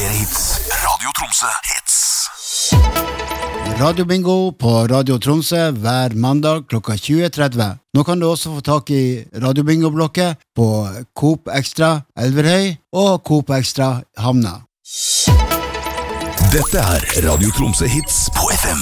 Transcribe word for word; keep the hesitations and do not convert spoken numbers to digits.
Flere hits. Radio Tromsø hits. Radio Bingo på Radio Tromsø hver mandag klokka tjue tretti. Nå kan du også få tak i Radio Bingo-blokket på Coop Extra Elverhøy og Coop Extra Hamna. Dette er Radio Tromsø hits på F M